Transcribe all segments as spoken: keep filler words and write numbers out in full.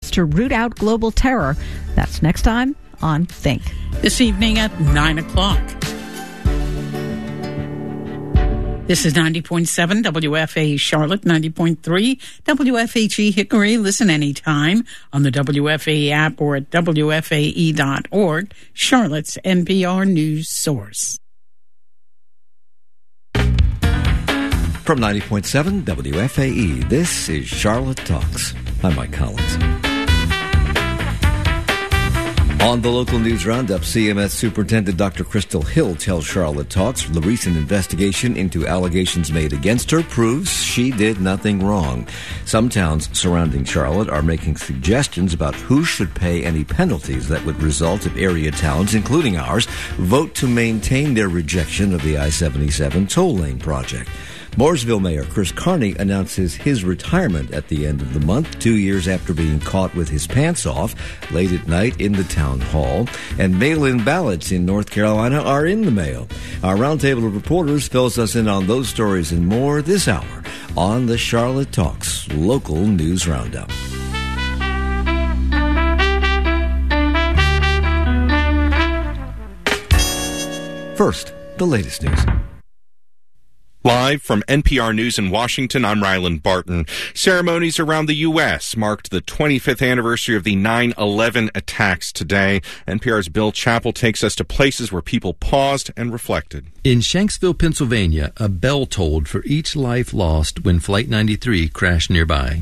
efforts to root out global terror. That's next time on Think. This evening at nine o'clock. This is ninety point seven W F A E Charlotte, ninety point three W F H E Hickory. Listen anytime on the W F A E app or at W F A E dot org, Charlotte's N P R news source. From ninety point seven W F A E, this is Charlotte Talks. I'm Mike Collins. On the local news roundup, C M S Superintendent Doctor Crystal Hill tells Charlotte Talks the recent investigation into allegations made against her proves she did nothing wrong. Some towns surrounding Charlotte are making suggestions about who should pay any penalties that would result if area towns, including ours, vote to maintain their rejection of the I seventy-seven toll lane project. Mooresville Mayor Chris Carney announces his retirement at the end of the month, two years after being caught with his pants off late at night in the town hall. And mail-in ballots in North Carolina are in the mail. Our roundtable of reporters fills us in on those stories and more this hour on the Charlotte Talks Local News Roundup. First, the latest news. Live from N P R News in Washington, I'm Ryland Barton. Ceremonies around the U S marked the twenty-fifth anniversary of the nine eleven attacks today. N P R's Bill Chappell takes us to places where people paused and reflected. In Shanksville, Pennsylvania, a bell tolled for each life lost when Flight ninety-three crashed nearby.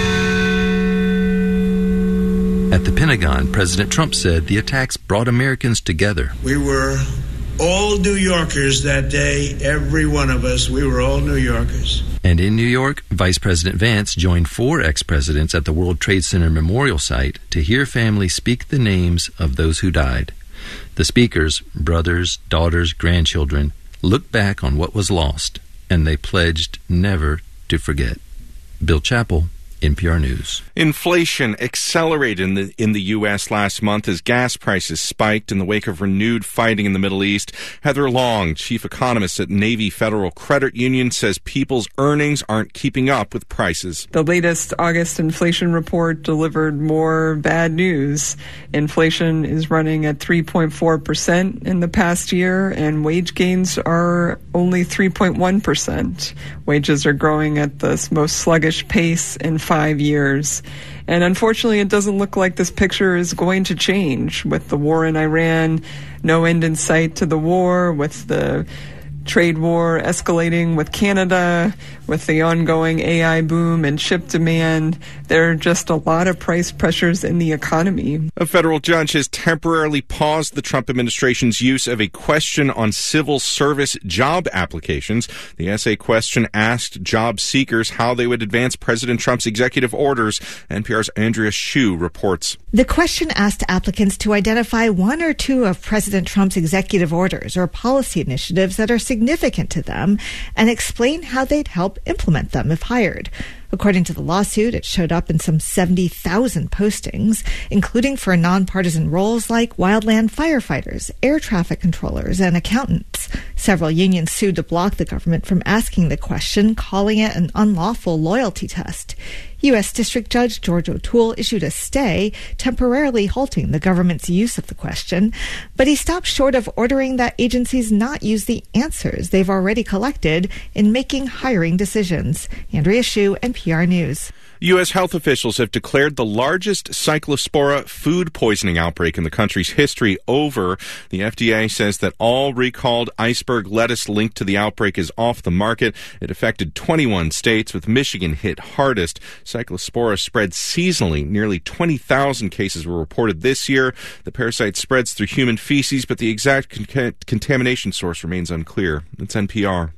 At the Pentagon, President Trump said the attacks brought Americans together. We were all New Yorkers that day, every one of us. We were all New Yorkers. And in New York, Vice President Vance joined four ex-presidents at the World Trade Center Memorial Site to hear families speak the names of those who died. The speakers, brothers, daughters, grandchildren, looked back on what was lost, and they pledged never to forget. Bill Chappell, N P R News. Inflation accelerated in the in the U S last month as gas prices spiked in the wake of renewed fighting in the Middle East. Heather Long, chief economist at Navy Federal Credit Union, says people's earnings aren't keeping up with prices. The latest August inflation report delivered more bad news. Inflation is running at three point four percent in the past year, and wage gains are only three point one percent. Wages are growing at the most sluggish pace in five years. And unfortunately, it doesn't look like this picture is going to change. With the war in Iran, no end in sight to the war, with the trade war escalating with Canada, with the ongoing A I boom and chip demand, there are just a lot of price pressures in the economy. A federal judge has temporarily paused the Trump administration's use of a question on civil service job applications. The essay question asked job seekers how they would advance President Trump's executive orders. N P R's Andrea Hsu reports. The question asked applicants to identify one or two of President Trump's executive orders or policy initiatives that are significant to them and explain how they'd help implement them if hired. According to the lawsuit, it showed up in some seventy thousand postings, including for nonpartisan roles like wildland firefighters, air traffic controllers, and accountants. Several unions sued to block the government from asking the question, calling it an unlawful loyalty test. U S. District Judge George O'Toole issued a stay, temporarily halting the government's use of the question, but he stopped short of ordering that agencies not use the answers they've already collected in making hiring decisions. Andrea Hsu, N P R News. U S health officials have declared the largest Cyclospora food poisoning outbreak in the country's history over. The F D A says that all recalled iceberg lettuce linked to the outbreak is off the market. It affected twenty-one states, with Michigan hit hardest. Cyclospora spreads seasonally. Nearly twenty thousand cases were reported this year. The parasite spreads through human feces, but the exact con- contamination source remains unclear. It's N P R.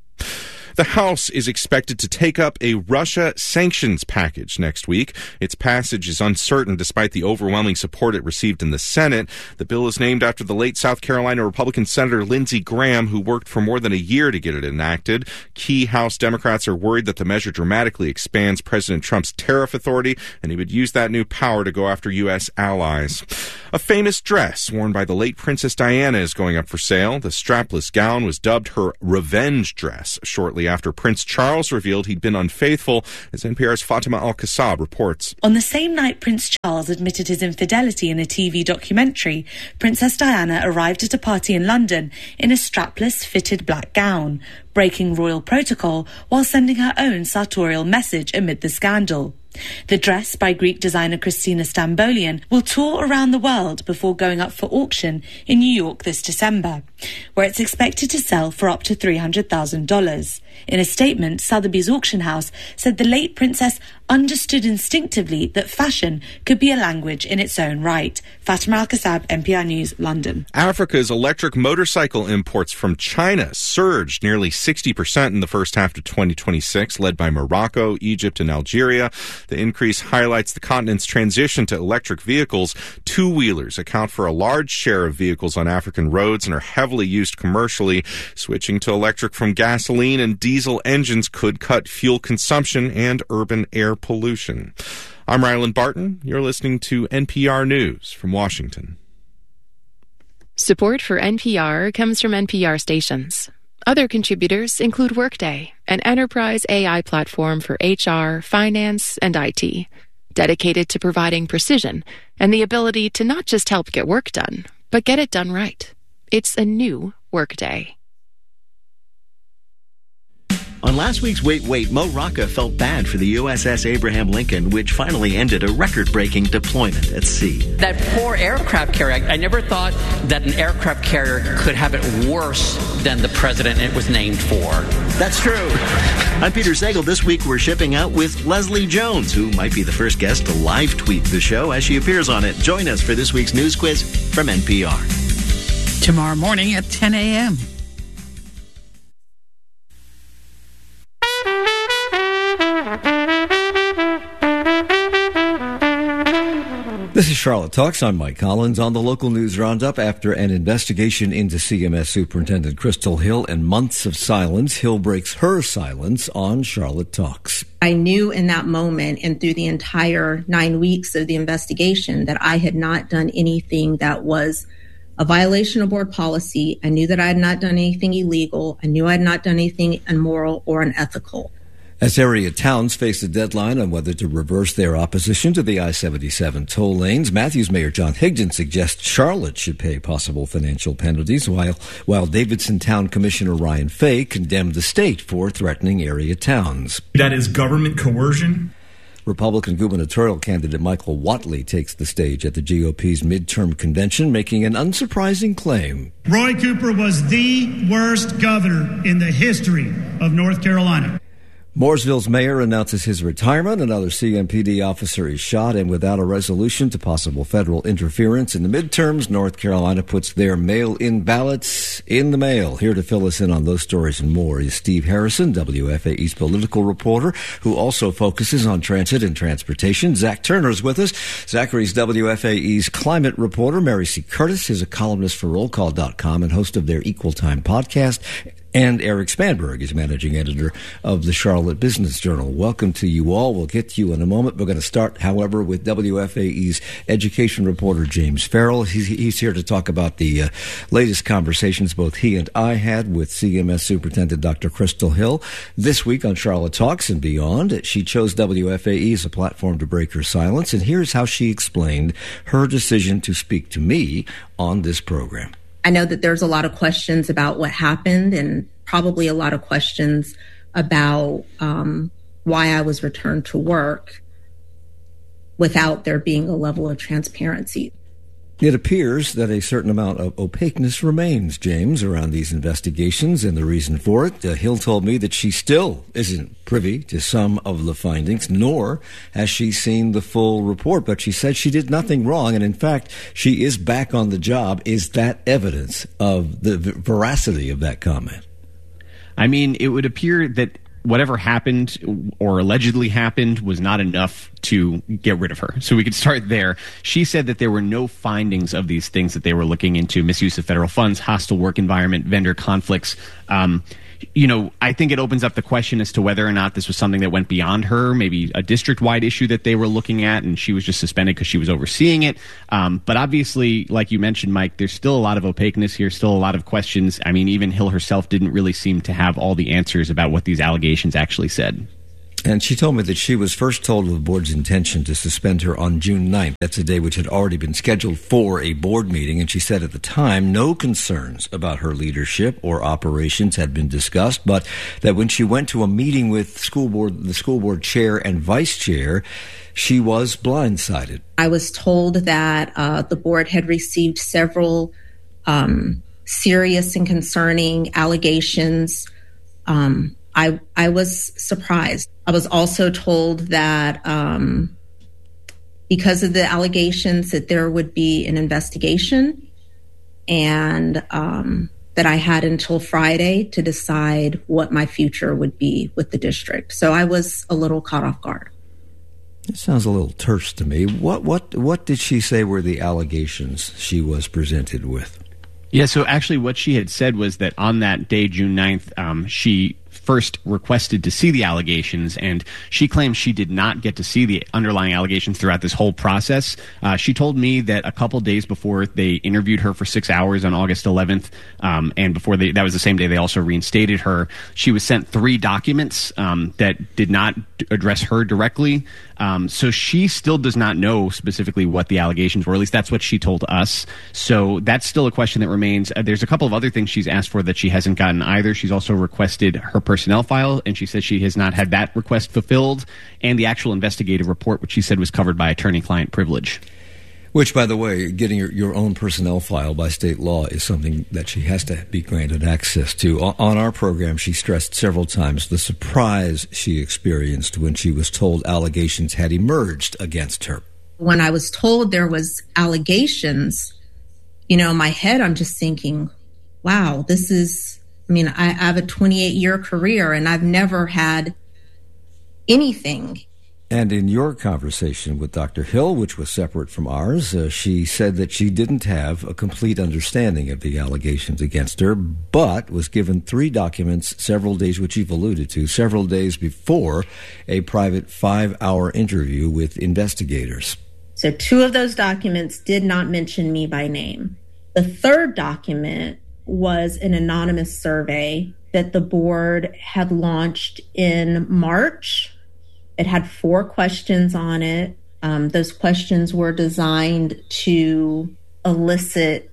The House is expected to take up a Russia sanctions package next week. Its passage is uncertain despite the overwhelming support it received in the Senate. The bill is named after the late South Carolina Republican Senator Lindsey Graham, who worked for more than a year to get it enacted. Key House Democrats are worried that the measure dramatically expands President Trump's tariff authority, and he would use that new power to go after U S allies. A famous dress worn by the late Princess Diana is going up for sale. The strapless gown was dubbed her revenge dress shortly after Prince Charles revealed he'd been unfaithful, as N P R's Fatima Al-Kassab reports. On the same night Prince Charles admitted his infidelity in a T V documentary, Princess Diana arrived at a party in London in a strapless, fitted black gown, breaking royal protocol while sending her own sartorial message amid the scandal. The dress, by Greek designer Christina Stambolian, will tour around the world before going up for auction in New York this December, where it's expected to sell for up to three hundred thousand dollars. In a statement, Sotheby's auction house said the late princess understood instinctively that fashion could be a language in its own right. Fatima Al-Kassab, N P R News, London. Africa's electric motorcycle imports from China surged nearly sixty percent in the first half of twenty twenty-six, led by Morocco, Egypt, and Algeria. The increase highlights the continent's transition to electric vehicles. Two-wheelers account for a large share of vehicles on African roads and are heavily used commercially. Switching to electric from gasoline and diesel engines could cut fuel consumption and urban air pollution. I'm Ryland Barton. You're listening to N P R News from Washington. Support for N P R comes from N P R stations. Other contributors include Workday, an enterprise A I platform for H R, finance, and I T, dedicated to providing precision and the ability to not just help get work done, but get it done right. It's a new Workday. On last week's Wait, Wait, Mo Rocca felt bad for the U S S Abraham Lincoln, which finally ended a record-breaking deployment at sea. That poor aircraft carrier, I never thought that an aircraft carrier could have it worse than the president it was named for. That's true. I'm Peter Sagal. This week we're shipping out with Leslie Jones, who might be the first guest to live tweet the show as she appears on it. Join us for this week's news quiz from N P R. Tomorrow morning at ten a.m. This is Charlotte Talks. I'm Mike Collins on the local news roundup. After an investigation into C M S Superintendent Crystal Hill and months of silence, Hill breaks her silence on Charlotte Talks. I knew in that moment and through the entire nine weeks of the investigation that I had not done anything that was a violation of board policy. I knew that I had not done anything illegal. I knew I had not done anything immoral or unethical. As area towns face a deadline on whether to reverse their opposition to the I seventy-seven toll lanes, Matthews Mayor John Higdon suggests Charlotte should pay possible financial penalties, while while Davidson Town Commissioner Ryan Fay condemned the state for threatening area towns. That is government coercion. Republican gubernatorial candidate Michael Whatley takes the stage at the G O P's midterm convention, making an unsurprising claim. Roy Cooper was the worst governor in the history of North Carolina. Mooresville's mayor announces his retirement. Another C M P D officer is shot, and without a resolution to possible federal interference in the midterms, North Carolina puts their mail-in ballots in the mail. Here to fill us in on those stories and more is Steve Harrison, W F A E's political reporter, who also focuses on transit and transportation. Zach Turner's with us. Zachary's W F A E's climate reporter. Mary C. Curtis is a columnist for roll call dot com and host of their Equal Time podcast. And Eric Spanberg is managing editor of the Charlotte Business Journal. Welcome to you all. We'll get to you in a moment. We're going to start, however, with W F A E's education reporter James Farrell. He's, he's here to talk about the uh, latest conversations both he and I had with C M S Superintendent Doctor Crystal Hill this week on Charlotte Talks and beyond. She chose W F A E as a platform to break her silence, and here's how she explained her decision to speak to me on this program. I know that there's a lot of questions about what happened and probably a lot of questions about um, why I was returned to work without there being a level of transparency. It appears that a certain amount of opaqueness remains, James, around these investigations, and the reason for it. Uh, Hill told me that she still isn't privy to some of the findings, nor has she seen the full report, but she said she did nothing wrong, and in fact, she is back on the job. Is that evidence of the veracity of that comment? I mean, it would appear that whatever happened or allegedly happened was not enough to get rid of her. So we could start there. She said that there were no findings of these things that they were looking into: misuse of federal funds, hostile work environment, vendor conflicts. Um, you know, I think it opens up the question as to whether or not this was something that went beyond her, maybe a district-wide issue that they were looking at, and she was just suspended because she was overseeing it. Um, but obviously, like you mentioned, Mike, there's still a lot of opaqueness here, still a lot of questions. I mean, even Hill herself didn't really seem to have all the answers about what these allegations actually said. And she told me that she was first told of the board's intention to suspend her on June ninth. That's a day which had already been scheduled for a board meeting. And she said at the time no concerns about her leadership or operations had been discussed, but that when she went to a meeting with school board, the school board chair and vice chair, she was blindsided. I was told that uh, the board had received several um, serious and concerning allegations. Um, I I was surprised. I was also told that um, because of the allegations that there would be an investigation, and um, that I had until Friday to decide what my future would be with the district. So I was a little caught off guard. It sounds a little terse to me. What what what did she say were the allegations she was presented with? Yeah, so actually what she had said was that on that day, June ninth, um, she first requested to see the allegations, and she claims she did not get to see the underlying allegations throughout this whole process. Uh, she told me that a couple days before they interviewed her for six hours on August eleventh, um, and before they, that was the same day they also reinstated her, she was sent three documents um, that did not d- address her directly. Um, so she still does not know specifically what the allegations were. At least that's what she told us. So that's still a question that remains. Uh, there's a couple of other things she's asked for that she hasn't gotten either. She's also requested her personnel file, and she says she has not had that request fulfilled, and the actual investigative report, which she said was covered by attorney-client privilege. Which, by the way, getting your, your own personnel file by state law is something that she has to be granted access to. On, on our program, she stressed several times the surprise she experienced when she was told allegations had emerged against her. When I was told there was allegations, you know, in my head, I'm just thinking, wow, this is, I mean, I, I have a twenty-eight year career and I've never had anything. And in your conversation with Doctor Hill, which was separate from ours, uh, she said that she didn't have a complete understanding of the allegations against her, but was given three documents several days, which you've alluded to, several days before a private five-hour interview with investigators. So two of those documents did not mention me by name. The third document was an anonymous survey that the board had launched in March. It had four questions on it. Um, those questions were designed to elicit,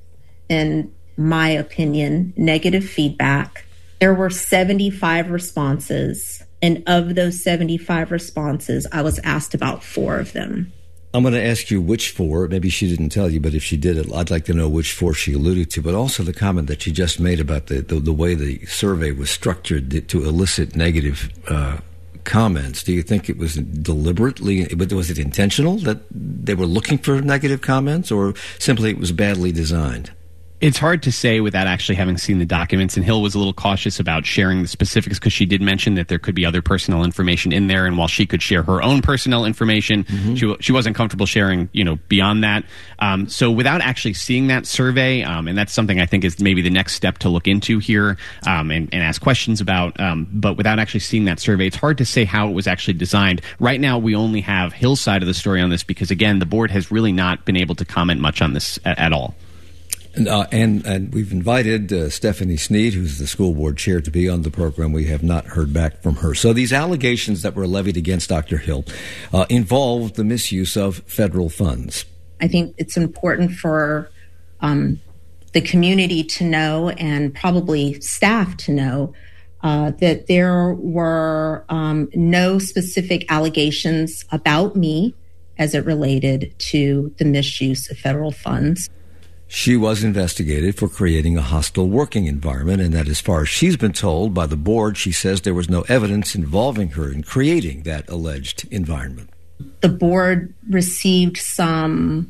in my opinion, negative feedback. There were seventy-five responses, and of those seventy-five responses, I was asked about four of them. I'm going to ask you which four. Maybe she didn't tell you, but if she did, I'd like to know which four she alluded to, but also the comment that she just made about the, the, the way the survey was structured to elicit negative uh comments. Do you think it was deliberately, but was it intentional that they were looking for negative comments, or simply it was badly designed? It's hard to say without actually having seen the documents, and Hill was a little cautious about sharing the specifics because she did mention that there could be other personal information in there, and while she could share her own personal information, mm-hmm. she she wasn't comfortable sharing, you know, beyond that. Um, so without actually seeing that survey, um, and that's something I think is maybe the next step to look into here um, and, and ask questions about, um, but without actually seeing that survey, it's hard to say how it was actually designed. Right now, we only have Hill's side of the story on this because, again, the board has really not been able to comment much on this at, at all. And, uh, and and we've invited uh, Stephanie Sneed, who's the school board chair, to be on the program. We have not heard back from her. So these allegations that were levied against Doctor Hill uh, involved the misuse of federal funds. I think it's important for um, the community to know, and probably staff to know, uh, that there were um, no specific allegations about me as it related to the misuse of federal funds. She was investigated for creating a hostile working environment, and that as far as she's been told by the board, she says there was no evidence involving her in creating that alleged environment. The board received some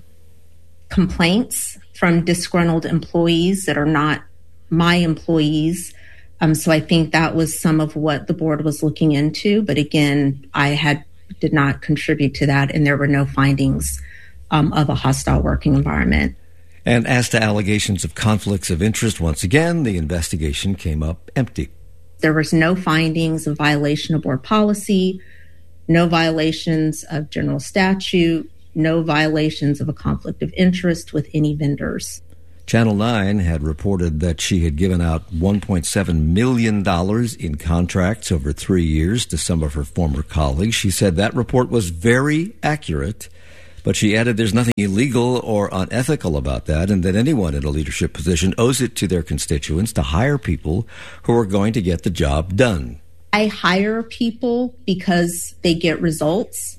complaints from disgruntled employees that are not my employees. Um, so I think that was some of what the board was looking into. But again, I had did not contribute to that, and there were no findings um, of a hostile working environment. And as to allegations of conflicts of interest, once again, the investigation came up empty. There was no findings of violation of board policy, no violations of general statute, no violations of a conflict of interest with any vendors. Channel nine had reported that she had given out one point seven million dollars in contracts over three years to some of her former colleagues. She said that report was very accurate, but she added there's nothing illegal or unethical about that, and that anyone in a leadership position owes it to their constituents to hire people who are going to get the job done. I hire people because they get results,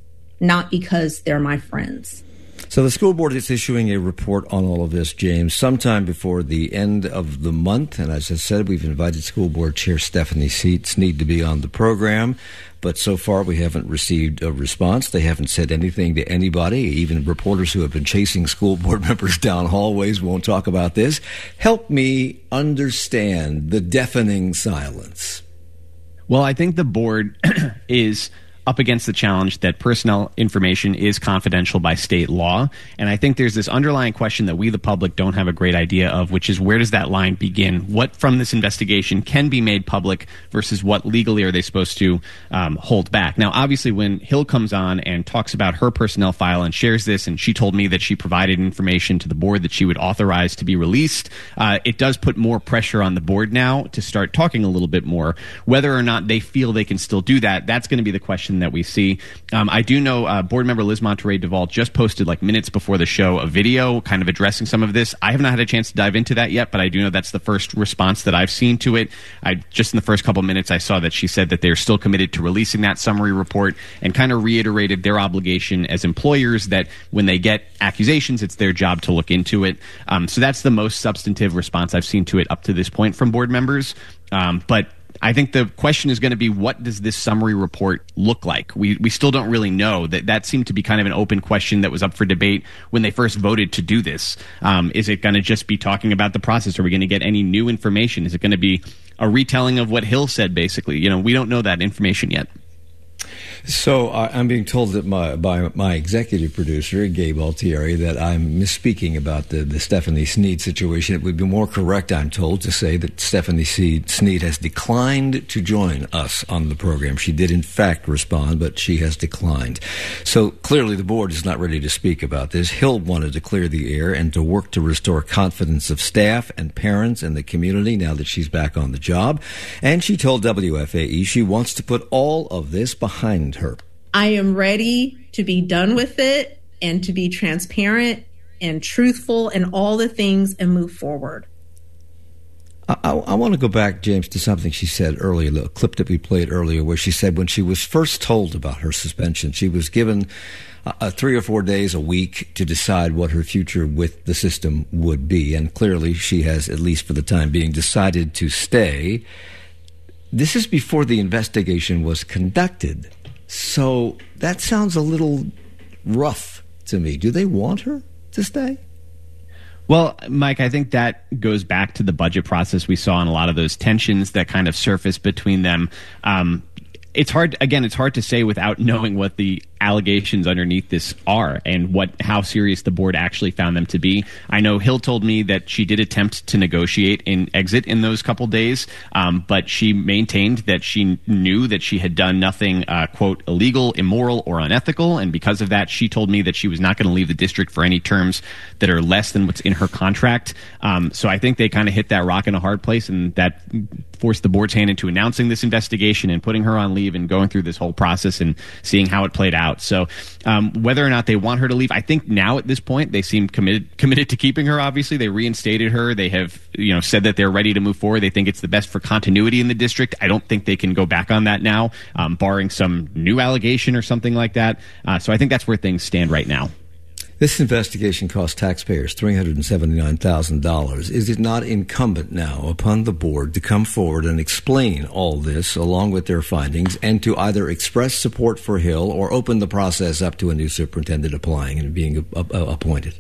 not because they're my friends. So the school board is issuing a report on all of this, James, sometime before the end of the month. And as I said, we've invited school board chair Stephanie Snead to be on the program. But so far, we haven't received a response. They haven't said anything to anybody. Even reporters who have been chasing school board members down hallways won't talk about this. Help me understand the deafening silence. Well, I think the board is up against the challenge that personnel information is confidential by state law. And I think there's this underlying question that we, the public, don't have a great idea of, which is where does that line begin? What from this investigation can be made public versus what legally are they supposed to um, hold back? Now, obviously, when Hill comes on and talks about her personnel file and shares this, and she told me that she provided information to the board that she would authorize to be released, uh, it does put more pressure on the board now to start talking a little bit more. Whether or not they feel they can still do that, that's going to be the question that we see. Um, I do know uh, board member Liz Monterey Duvall just posted like minutes before the show a video kind of addressing some of this. I have not had a chance to dive into that yet, but I do know that's the first response that I've seen to it. I just in the first couple minutes I saw that she said that they're still committed to releasing that summary report and kind of reiterated their obligation as employers that when they get accusations, it's their job to look into it. Um, so that's the most substantive response I've seen to it up to this point from board members. Um, but I think the question is going to be, what does this summary report look like? We we still don't really know. That that seemed to be kind of an open question that was up for debate when they first voted to do this. Um, is it going to just be talking about the process? Are we going to get any new information? Is it going to be a retelling of what Hill said, basically? You know, we don't know that information yet. So uh, I'm being told that my, by my executive producer, Gabe Altieri, that I'm misspeaking about the, the Stephanie Snead situation. It would be more correct, I'm told, to say that Stephanie Snead has declined to join us on the program. She did, in fact, respond, but she has declined. So clearly the board is not ready to speak about this. Hill wanted to clear the air and to work to restore confidence of staff and parents and the community now that she's back on the job. And she told W F A E she wants to put all of this behind her. I am ready to be done with it and to be transparent and truthful and all the things and move forward. I, I, I want to go back, James, to something she said earlier, the clip that we played earlier, where she said when she was first told about her suspension, she was given uh, three or four days a week to decide what her future with the system would be. And clearly she has, at least for the time being, decided to stay. This is before the investigation was conducted. So that sounds a little rough to me. Do they want her to stay? Well, Mike, I think that goes back to the budget process we saw and a lot of those tensions that kind of surfaced between them. Um, it's hard, again, it's hard to say without knowing what the allegations underneath this are and what how serious the board actually found them to be. I know Hill told me that she did attempt to negotiate an exit in those couple days, um, but she maintained that she knew that she had done nothing, uh, quote, illegal, immoral, or unethical, and because of that, she told me that she was not going to leave the district for any terms that are less than what's in her contract. Um, so I think they kind of hit that rock in a hard place, and that forced the board's hand into announcing this investigation and putting her on leave and going through this whole process and seeing how it played out. So um, whether or not they want her to leave, I think now at this point they seem committed committed to keeping her. Obviously, they reinstated her. They have you know said that they're ready to move forward. They think it's the best for continuity in the district. I don't think they can go back on that now, um, barring some new allegation or something like that. Uh, so I think that's where things stand right now. This investigation cost taxpayers three hundred seventy-nine thousand dollars. Is it not incumbent now upon the board to come forward and explain all this along with their findings and to either express support for Hill or open the process up to a new superintendent applying and being a, a, appointed?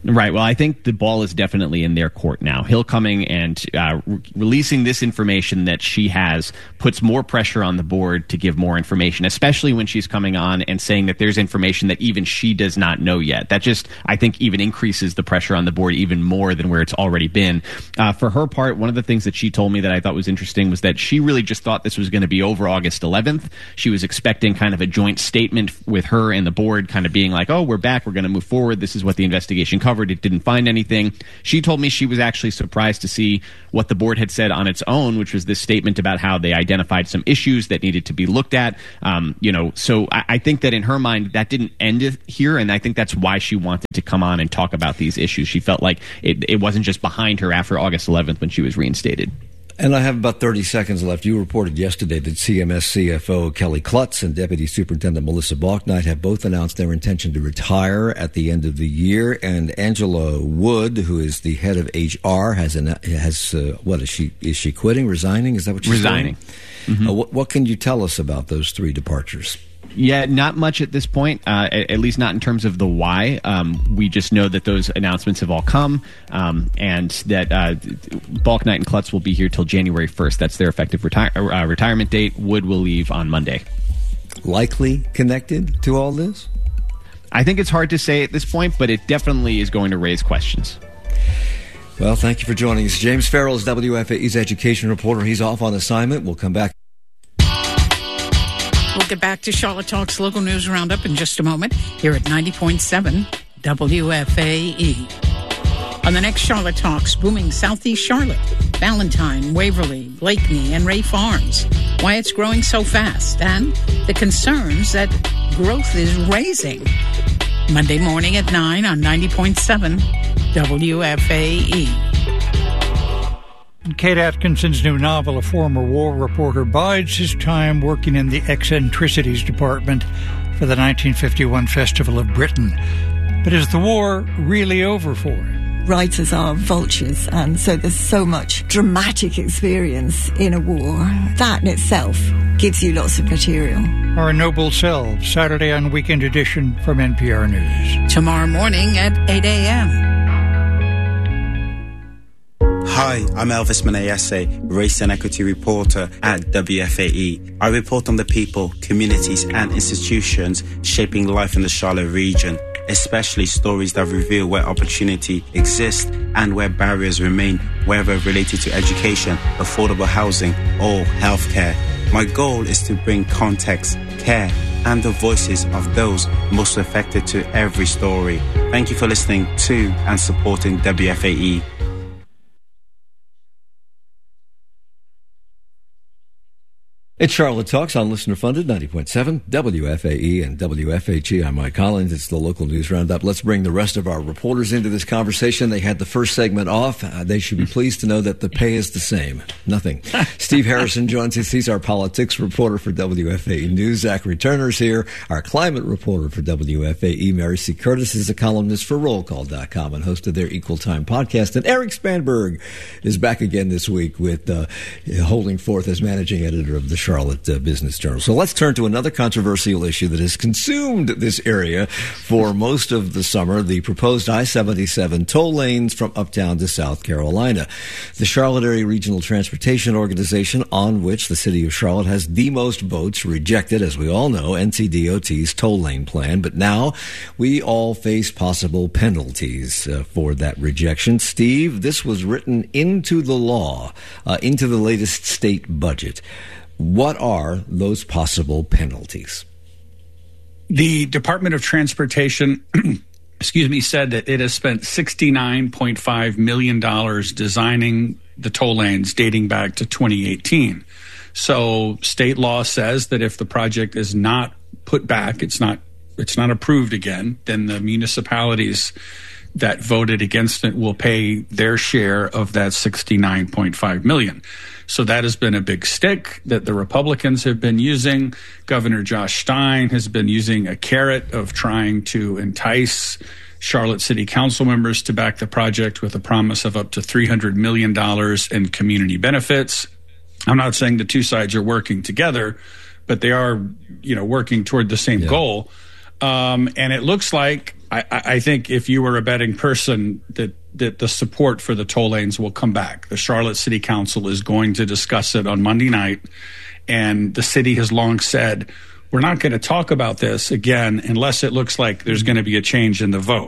Right. Well, I think the ball is definitely in their court now. Hill coming and uh, re- releasing this information that she has puts more pressure on the board to give more information, especially when she's coming on and saying that there's information that even she does not know yet. That just, I think, even increases the pressure on the board even more than where it's already been. Uh, for her part, one of the things that she told me that I thought was interesting was that she really just thought this was going to be over August eleventh. She was expecting kind of a joint statement with her and the board kind of being like, oh, we're back, we're going to move forward, this is what the investigation covered. It didn't find anything. She told me she was actually surprised to see what the board had said on its own, which was this statement about how they identified some issues that needed to be looked at. Um, you know, so I, I think that in her mind, that didn't end it here, and I think that's why she wanted to come on and talk about these issues. She felt like it, it wasn't just behind her after August eleventh when she was reinstated. And I have about thirty seconds left. You reported yesterday that C M S C F O Kelly Klutz and Deputy Superintendent Melissa Balknight have both announced their intention to retire at the end of the year. And Angela Wood, who is the head of H R, has an, has uh, what is she? Is she quitting? Resigning? Is that what she's resigning? Doing? Mm-hmm. Uh, what, what can you tell us about those three departures? Yeah, not much at this point, uh, at, at least not in terms of the why. Um, we just know that those announcements have all come, um, and that uh, Balknight and Klutz will be here till January first. That's their effective retire- uh, retirement date. Wood will leave on Monday. Likely connected to all this? I think it's hard to say at this point, but it definitely is going to raise questions. Well, thank you for joining us. James Farrell is W F A E's education reporter. He's off on assignment. We'll come back. We'll get back to Charlotte Talks Local News Roundup in just a moment here at ninety point seven W F A E. On the next Charlotte Talks, booming Southeast Charlotte, Valentine, Waverly, Blakeney, and Ray Farms. Why it's growing so fast and the concerns that growth is raising. Monday morning at nine on ninety point seven W F A E. Kate Atkinson's new novel, a former war reporter, bides his time working in the eccentricities department for the nineteen fifty-one Festival of Britain. But is the war really over for him? Writers are vultures, and so there's so much dramatic experience in a war. That in itself gives you lots of material. Our Noble Selves, Saturday on Weekend Edition from N P R News. Tomorrow morning at eight a.m. Hi, I'm Elvis Menayese, race and equity reporter at W F A E. I report on the people, communities and institutions shaping life in the Charlotte region, especially stories that reveal where opportunity exists and where barriers remain, whether related to education, affordable housing or healthcare. My goal is to bring context, care and the voices of those most affected to every story. Thank you for listening to and supporting W F A E. It's Charlotte Talks on Listener Funded, ninety point seven, W F A E and W F H E. I'm Mike Collins. It's the local news roundup. Let's bring the rest of our reporters into this conversation. They had the first segment off. Uh, they should be pleased to know that the pay is the same. Nothing. Steve Harrison joins us. He's our politics reporter for W F A E News. Zachary Turner's here, our climate reporter for W F A E. Mary C. Curtis is a columnist for roll call dot com and host of their Equal Time podcast. And Eric Spanberg is back again this week with uh, holding forth as managing editor of the Charlotte uh, Business Journal. So let's turn to another controversial issue that has consumed this area for most of the summer, the proposed I seventy-seven toll lanes from uptown to South Carolina. The Charlotte Area Regional Transportation Organization, on which the city of Charlotte has the most votes, rejected, as we all know, N C D O T's toll lane plan. But now we all face possible penalties uh, for that rejection. Steve, this was written into the law, uh, into the latest state budget. What are those possible penalties? The Department of Transportation, excuse me, said that it has spent sixty-nine point five million dollars designing the toll lanes dating back to twenty eighteen. So state law says that if the project is not put back, it's not it's not approved again, then the municipalities that voted against it will pay their share of that sixty-nine point five million dollars. So that has been a big stick that the Republicans have been using. Governor Josh Stein has been using a carrot of trying to entice Charlotte City Council members to back the project with a promise of up to three hundred million dollars in community benefits. I'm not saying the two sides are working together, but they are, you know, working toward the same yeah. goal. Um, and it looks like I, I think if you were a betting person, that, that the support for the toll lanes will come back. The Charlotte City Council is going to discuss it on Monday night, and the city has long said, we're not going to talk about this again unless it looks like there's going to be a change in the vote.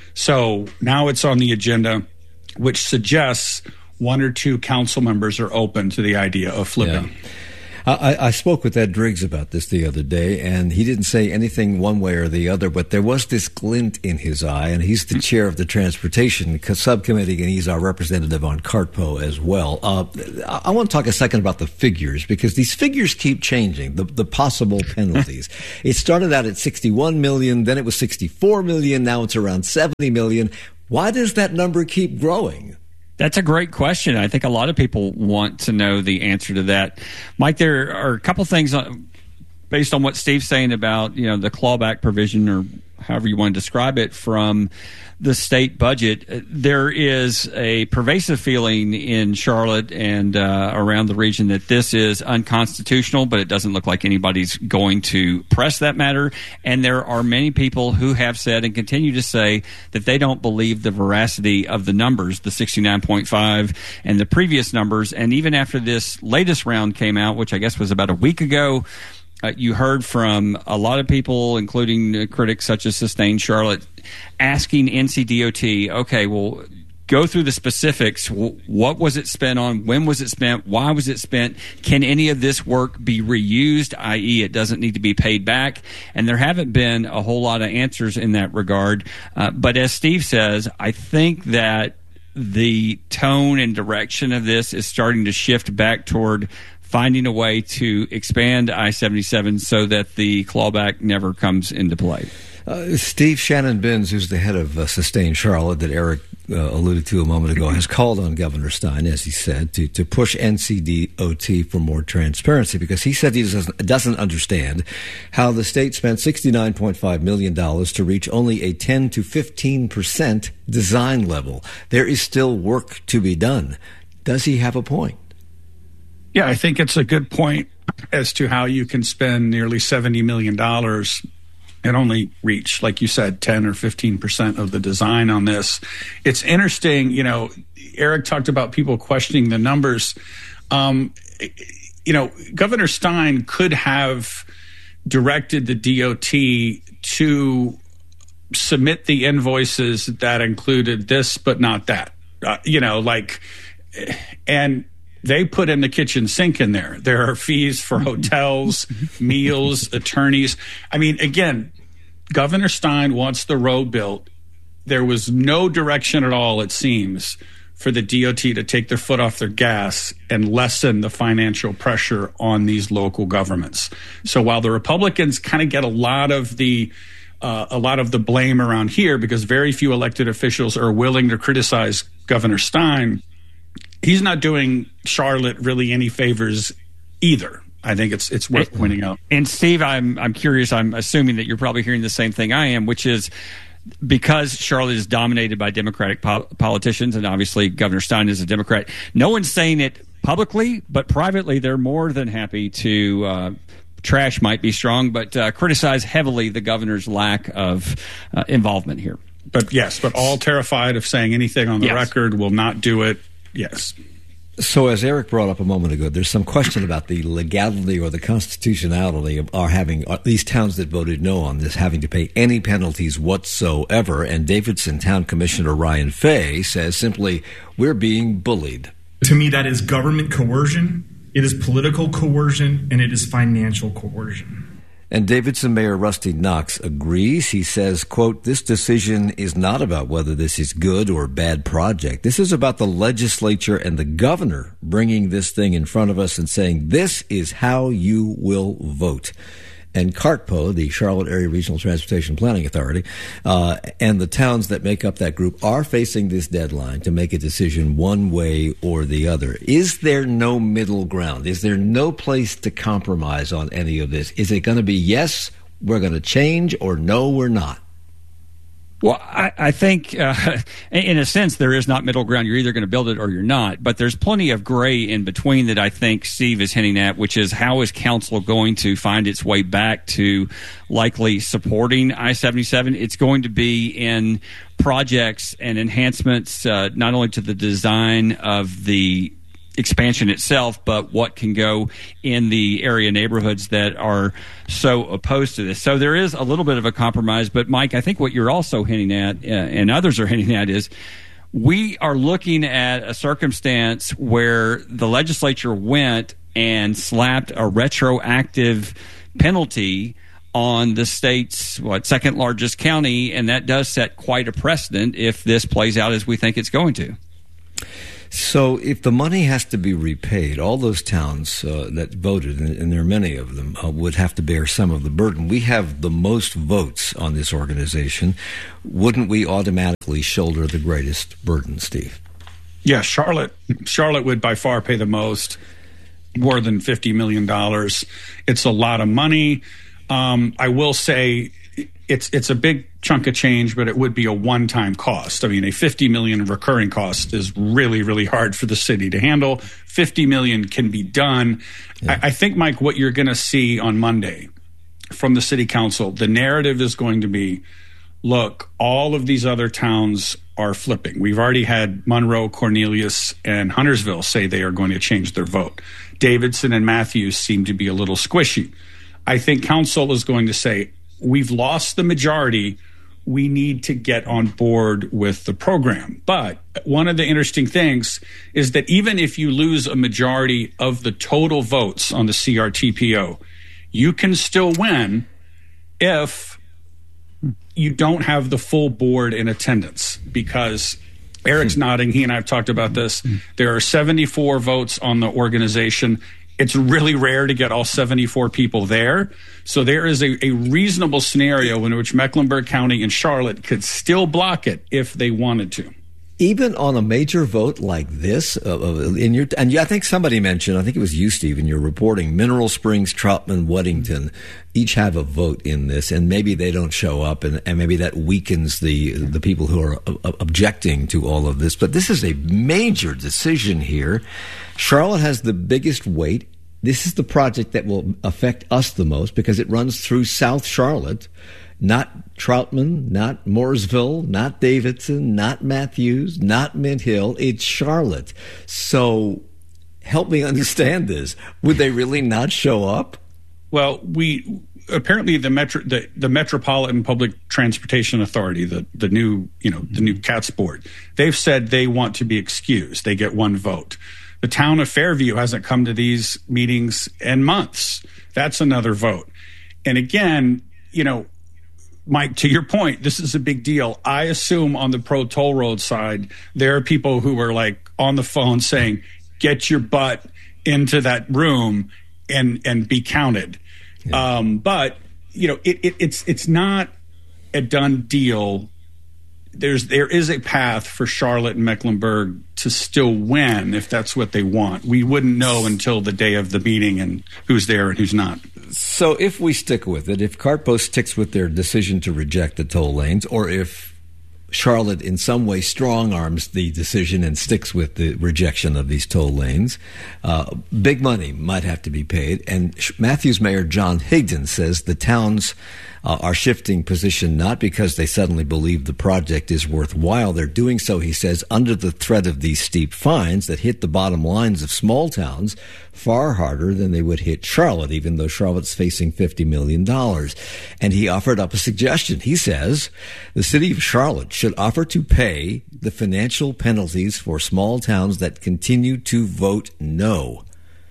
So now it's on the agenda, which suggests one or two council members are open to the idea of flipping. Yeah. I, I spoke with Ed Driggs about this the other day, and he didn't say anything one way or the other, but there was this glint in his eye, and he's the chair of the Transportation Subcommittee, and he's our representative on CARTPO as well. Uh, I want to talk a second about the figures, because these figures keep changing, the, the possible penalties. It started out at sixty-one million, then it was sixty-four million, now it's around seventy million. Why does that number keep growing? That's a great question. I think a lot of people want to know the answer to that. Mike, there are a couple things based on what Steve's saying about, you know, the clawback provision, or however you want to describe it, from the state budget. There is a pervasive feeling in Charlotte and uh, around the region that this is unconstitutional, but it doesn't look like anybody's going to press that matter. And there are many people who have said and continue to say that they don't believe the veracity of the numbers, the sixty-nine point five and the previous numbers. And even after this latest round came out, which I guess was about a week ago, Uh, you heard from a lot of people, including uh, critics such as Sustain Charlotte, asking N C D O T, okay, well, go through the specifics. W- what was it spent on? When was it spent? Why was it spent? Can any of this work be reused, that is it doesn't need to be paid back? And there haven't been a whole lot of answers in that regard. Uh, but as Steve says, I think that the tone and direction of this is starting to shift back toward finding a way to expand I seventy-seven so that the clawback never comes into play. Uh, Steve Shannon-Binns, who's the head of uh, Sustain Charlotte that Eric uh, alluded to a moment ago, has called on Governor Stein, as he said, to, to push N C D O T for more transparency, because he said he doesn't, doesn't understand how the state spent sixty-nine point five million dollars to reach only a ten to fifteen percent design level. There is still work to be done. Does he have a point? Yeah, I think it's a good point as to how you can spend nearly seventy million dollars and only reach, like you said, ten or fifteen percent of the design on this. It's interesting, you know, Eric talked about people questioning the numbers. Um, you know, Governor Stein could have directed the D O T to submit the invoices that included this but not that. Uh, you know, like, and they put in the kitchen sink in there. There are fees for hotels, meals, attorneys. I mean, again, Governor Stein wants the road built. There was no direction at all, it seems, for the D O T to take their foot off their gas and lessen the financial pressure on these local governments. So while the Republicans kind of get a lot of the uh, a lot of the blame around here because very few elected officials are willing to criticize Governor Stein, he's not doing Charlotte really any favors either. I think it's it's worth pointing out. And Steve, I'm I'm curious. I'm assuming that you're probably hearing the same thing I am, which is because Charlotte is dominated by Democratic po- politicians, and obviously Governor Stein is a Democrat. No one's saying it publicly, but privately, they're more than happy to. Uh, trash might be strong, but uh, criticize heavily the governor's lack of uh, involvement here. But yes, but all terrified of saying anything on the yes. record, will not do it. Yes. So as Eric brought up a moment ago, there's some question about the legality or the constitutionality of our having uh, these towns that voted no on this having to pay any penalties whatsoever. And Davidson Town Commissioner Ryan Fay says simply, we're being bullied. To me, that is government coercion, it is political coercion, and it is financial coercion. And Davidson Mayor Rusty Knox agrees. He says, quote, this decision is not about whether this is good or bad project. This is about the legislature and the governor bringing this thing in front of us and saying, this is how you will vote. And CARTPO, the Charlotte Area Regional Transportation Planning Authority, uh, and the towns that make up that group are facing this deadline to make a decision one way or the other. Is there no middle ground? Is there no place to compromise on any of this? Is it going to be, yes, we're going to change, or no, we're not? Well, I, I think, uh, in a sense, there is not middle ground. You're either going to build it or you're not. But there's plenty of gray in between that I think Steve is hinting at, which is how is council going to find its way back to likely supporting I seventy-seven? It's going to be in projects and enhancements, uh, not only to the design of the expansion itself, but what can go in the area neighborhoods that are so opposed to this. So there is a little bit of a compromise. But Mike, I think what you're also hinting at, uh, and others are hinting at, is we are looking at a circumstance where the legislature went and slapped a retroactive penalty on the state's what second largest county, and that does set quite a precedent if this plays out as we think it's going to. So if the money has to be repaid, all those towns uh, that voted, and, and there are many of them, uh, would have to bear some of the burden. We have the most votes on this organization. Wouldn't we automatically shoulder the greatest burden, Steve? Yeah, Charlotte. Charlotte would by far pay the most, more than fifty million dollars. It's a lot of money. Um, I will say it's it's a big chunk of change, but it would be a one-time cost. I mean, a fifty million dollars recurring cost is really, really hard for the city to handle. fifty million dollars can be done. Yeah. I, I think, Mike, what you're going to see on Monday from the city council, the narrative is going to be, look, all of these other towns are flipping. We've already had Monroe, Cornelius, and Huntersville say they are going to change their vote. Davidson and Matthews seem to be a little squishy. I think council is going to say, we've lost the majority. We need to get on board with the program. But one of the interesting things is that even if you lose a majority of the total votes on the C R T P O, you can still win if you don't have the full board in attendance. Because Eric's nodding. He and I have talked about this. There are seventy-four votes on the organization. It's really rare to get all seventy-four people there. So there is a, a reasonable scenario in which Mecklenburg County and Charlotte could still block it if they wanted to. Even on a major vote like this, uh, in your and I think somebody mentioned, I think it was you, Steve, in your reporting, Mineral Springs, Troutman, Weddington, each have a vote in this, and maybe they don't show up, and, and maybe that weakens the the people who are uh, objecting to all of this. But this is a major decision here. Charlotte has the biggest weight. This is the project that will affect us the most because it runs through South Charlotte. Not Troutman, not Mooresville, not Davidson, not Matthews, not Mint Hill. It's Charlotte. So help me understand this. Would they really not show up? Well, we apparently the metro the, the Metropolitan Public Transportation Authority, the the new you know the new CATS board, they've said they want to be excused. They get one vote. The town of Fairview hasn't come to these meetings in months. That's another vote. And again, you know, Mike, to your point, this is a big deal. I assume on the pro toll road side, there are people who are like on the phone saying, get your butt into that room and and be counted. Yeah. Um, but, you know, it, it, it's it's not a done deal. There's there is a path for Charlotte and Mecklenburg to still win if that's what they want. We wouldn't know until the day of the meeting and who's there and who's not. So if we stick with it, if Cartpo sticks with their decision to reject the toll lanes, or if Charlotte in some way strong-arms the decision and sticks with the rejection of these toll lanes, uh, big money might have to be paid. And Matthews Mayor John Higdon says the towns uh, are shifting position not because they suddenly believe the project is worthwhile. They're doing so, he says, under the threat of these steep fines that hit the bottom lines of small towns far harder than they would hit Charlotte, even though Charlotte's facing fifty million dollars. And he offered up a suggestion. He says the city of Charlotte should offer to pay the financial penalties for small towns that continue to vote no.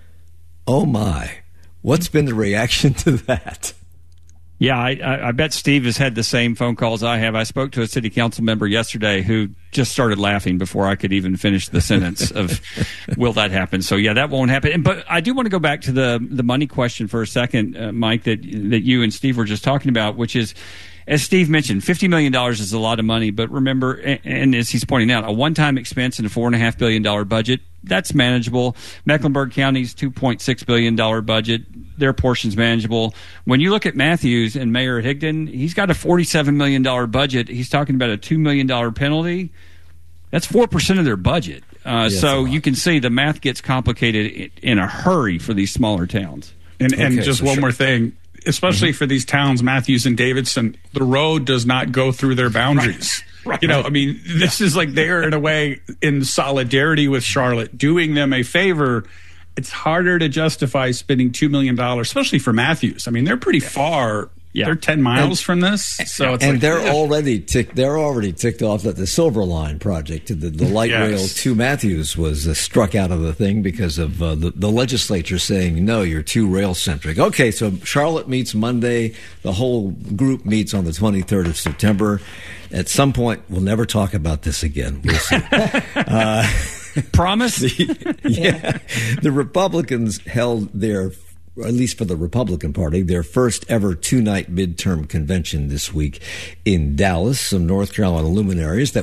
Oh, my. What's been the reaction to that? Yeah, I, I, I bet Steve has had the same phone calls I have. I spoke to a city council member yesterday who just started laughing before I could even finish the sentence of, will that happen? So, yeah, that won't happen. And, but I do want to go back to the the money question for a second, uh, Mike, that that you and Steve were just talking about, which is, as Steve mentioned, fifty million dollars is a lot of money, but remember, and, and as he's pointing out, a one-time expense in a four point five billion dollars budget, that's manageable. Mecklenburg County's two point six billion dollars budget, their portion's manageable. When you look at Matthews and Mayor Higdon, he's got a forty-seven million dollars budget. He's talking about a two million dollars penalty. That's four percent of their budget. Uh, yeah, so you can see the math gets complicated in a hurry for these smaller towns. And, and Okay, just for one sure. more thing, especially Mm-hmm. for these towns, Matthews and Davidson, the road does not go through their boundaries. Right. You know, I mean, this is like they're in a way in solidarity with Charlotte, doing them a favor. It's harder to justify spending two million dollars, especially for Matthews. I mean, they're pretty far. Yeah. They're ten miles And- from this. So it's and like, they're yeah. already ticked. They're already ticked off that the Silver Line project, the, the light Yes. rail to Matthews, was uh, struck out of the thing because of uh, the, the legislature saying no, you're too rail centric. Okay, so Charlotte meets Monday. The whole group meets on the twenty-third of September. At some point, we'll never talk about this again. We'll see. uh, Promise? the, yeah, the Republicans held their, or at least for the Republican Party, their first ever two-night midterm convention this week in Dallas. Some North Carolina luminaries that